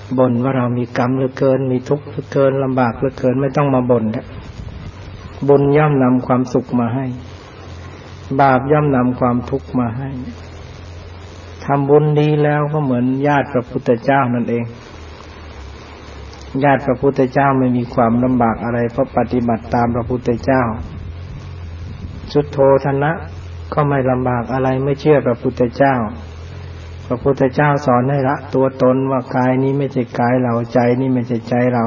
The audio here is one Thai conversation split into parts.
บ่นว่าเรามีกรรมเหลือเกินมีทุกข์เหลือเกินลำบากเหลือเกินไม่ต้องมาบ่นนะบุญย่อมนำความสุขมาให้บาปย่อมนำความทุกข์มาให้ทำบุญดีแล้วก็เหมือนญาติพระพุทธเจ้านั่นเองญาติพระพุทธเจ้าไม่มีความลำบากอะไรเพราะปฏิบัติตามพระพุทธเจ้าสุทโธทนะก็ไม่ลำบากอะไรไม่เชื่อพระพุทธเจ้าพระพุทธเจ้าสอนให้ละตัวตนว่ากายนี้ไม่ใช่กายเราใจนี้ไม่ใช่ใจเรา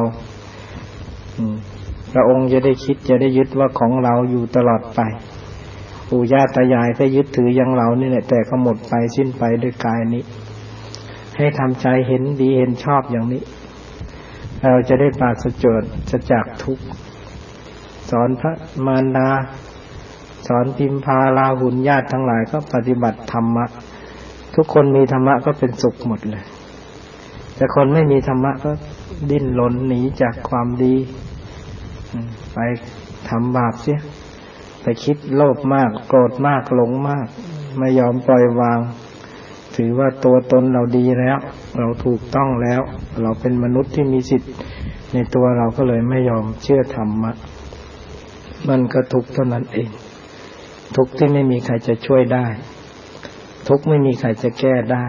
พระองค์จะได้คิดจะได้ยึดว่าของเราอยู่ตลอดไปปู่ย่าตายายก็ยึดถืออย่างเรานี่แหละแต่ก็หมดไปสิ้นไปด้วยกายนี้ให้ทำใจเห็นดีเห็นชอบอย่างนี้เราจะได้ปราศจากทุกข์สอนพระมารดาสอนพิมพาราหุลญาติทั้งหลายก็ปฏิบัติธรรมะทุกคนมีธรรมะก็เป็นสุขหมดเลยแต่คนไม่มีธรรมะก็ดิ้นรนหนีจากความดีไปทำบาปเสียไปคิดโลภมากโกรธมากหลงมากไม่ยอมปล่อยวางถือว่าตัวตนเราดีแล้วเราถูกต้องแล้วเราเป็นมนุษย์ที่มีสิทธิ์ในตัวเราก็เลยไม่ยอมเชื่อธรรมะมันก็ทุกข์เท่านั้นเองทุกข์ที่ไม่มีใครจะช่วยได้ทุกข์ไม่มีใครจะแก้ได้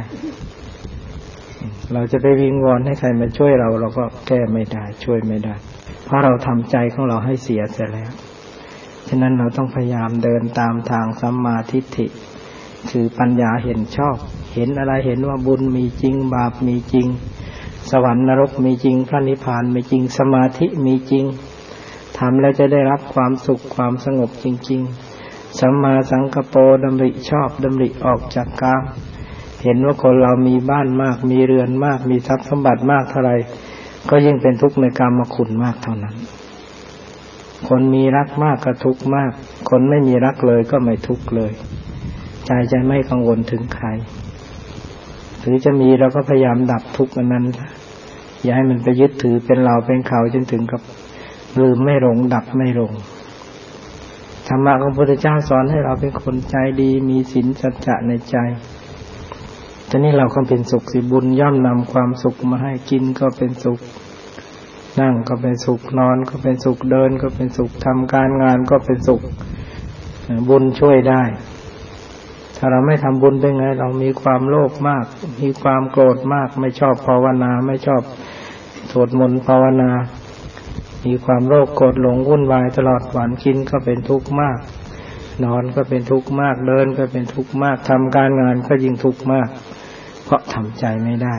เราจะไปวิงวอนให้ใครมาช่วยเราเราก็แก้ไม่ได้ช่วยไม่ได้เพราะเราทำใจของเราให้เสียเสียแล้วฉะนั้นเราต้องพยายามเดินตามทางสัมมาทิฏฐิคือปัญญาเห็นชอบเห็นอะไรเห็นว่าบุญมีจริงบาปมีจริงสวรรค์นรกมีจริงพระนิพพานมีจริงสมาธิมีจริงทำแล้วจะได้รับความสุขความสงบจริงๆสัมมาสังกัปโปดำริชอบดำริออกจากกามเห็นว่าคนเรามีบ้านมากมีเรือนมากมีทรัพย์สมบัติมากเท่าไรก็ยิ่งเป็นทุกข์ในกามคุณมากเท่านั้นคนมีรักมากก็ทุกข์มากคนไม่มีรักเลยก็ไม่ทุกข์เลยใจจะไม่กังวลถึงใครหรือจะมีเราก็พยายามดับทุกข์อันนั้นอย่าให้มันไปยึดถือเป็นเราเป็นเขาจนถึงกับลืมไม่ลงดับไม่ลงธรรมะของพระพุทธเจ้าสอนให้เราเป็นคนใจดีมีศีลสัจจะในใจตอนนี้เราก็เป็นสุขสิบุญย่อมนำความสุขมาให้กินก็เป็นสุขนั่งก็เป็นสุขนอนก็เป็นสุขเดินก็เป็นสุขทำการงานก็เป็นสุขบุญช่วยได้ถ้าเราไม่ทำบุญเป็นไงเรามีความโลภมากมีความโกรธมากไม่ชอบภาวนาไม่ชอบสวดมนต์ภาวนามีความโลภโกรธหลงวุ่นวายตลอดวันกินก็เป็นทุกข์มากนอนก็เป็นทุกข์มากเดินก็เป็นทุกข์มากทำการงานก็ยิ่งทุกข์มากเพราะทำใจไม่ได้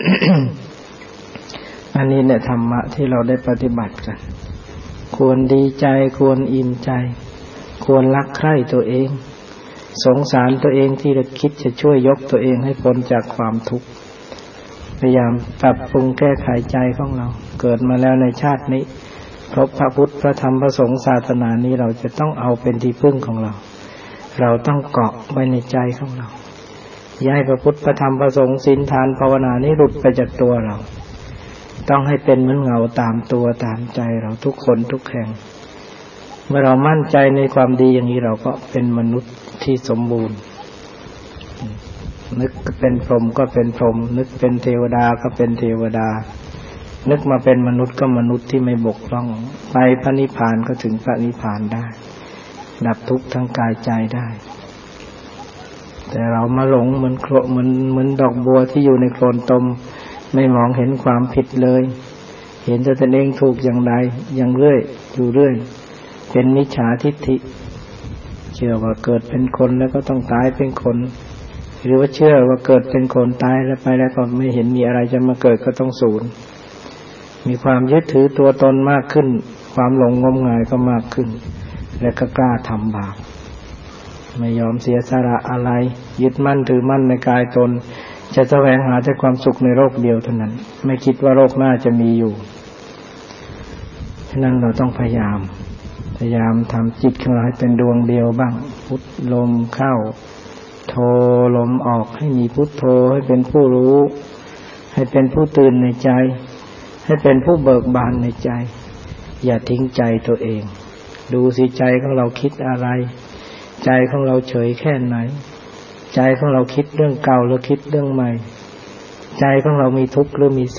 อันนี้เนี่ยธรรมะที่เราได้ปฏิบัติกันควรดีใจควรอิ่มใจควรรักใคร่ตัวเองสงสารตัวเองที่เราคิดจะช่วยยกตัวเองให้พ้นจากความทุกข์พยายามปรับปรุงแก้ไขใจของเราเกิดมาแล้วในชาตินี้พบพระพุทธพระธรรมพระสงฆ์ศาสนานี้เราจะต้องเอาเป็นที่พึ่งของเราเราต้องเกาะไว้ในใจของเราอย่าให้พระพุทธพระธรรมพระสงฆ์ศีลทานภาวนานี้หลุดไปจากตัวเราต้องให้เป็นเหมือนเงาตามตัวตามใจเราทุกคนทุกแห่งเมื่อเรามั่นใจในความดีอย่างนี้เราก็เป็นมนุษย์ที่สมบูรณ์นึกเป็นพรหมก็เป็นพรหมนึกเป็นเทวดาก็เป็นเทวดานึกมาเป็นมนุษย์ก็มนุษย์ที่ไม่บกพร่องไปพระนิพพานก็ถึงพระนิพพานได้ดับทุกข์ทั้งกายใจได้แต่เรามาหลงเหมือนดอกบัวที่อยู่ในโคลนตมไม่มองเห็นความผิดเลยเห็นแต่ตนเองถูกอย่างใดอย่างเรื่อยอยู่เรื่อยเป็นมิจฉาทิฏฐิเชื่อว่าเกิดเป็นคนแล้วก็ต้องตายเป็นคนหรือว่าเชื่อว่าเกิดเป็นคนตายแล้วไปแล้วก็ไม่เห็นมีอะไรจะมาเกิดก็ต้องสูญมีความยึดถือตัวตนมากขึ้นความหลงงมงายก็มากขึ้นและก็กล้าทำบาปไม่ยอมเสียสละอะไรยึดมั่นถือมั่นในกายตนจะแสวงหาแต่ความสุขในโลกเดียวเท่านั้นไม่คิดว่าโลกหน้าจะมีอยู่ฉะนั้นเราต้องพยายามทำจิตของเราให้เป็นดวงเดียวบ้างพุทลมเข้าโทลมออกให้มีพุทโธให้เป็นผู้รู้ให้เป็นผู้ตื่นในใจให้เป็นผู้เบิกบานในใจอย่าทิ้งใจตัวเองดูสิใจของเราคิดอะไรใจของเราเฉยแค่ไหนใจของเราคิดเรื่องเก่าหรือคิดเรื่องใหม่ใจของเรามีทุกข์หรือมี